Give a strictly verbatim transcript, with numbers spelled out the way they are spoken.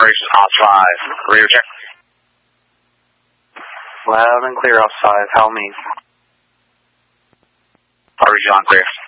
operations off five. Radio check. Loud and clear off five. How me? Our region on clear.